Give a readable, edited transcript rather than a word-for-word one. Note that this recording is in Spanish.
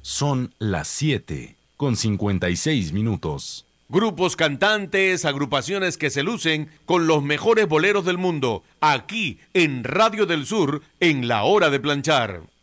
Son las 7:56. Grupos cantantes, agrupaciones que se lucen con los mejores boleros del mundo, aquí en Radio del Sur, en La Hora de Planchar.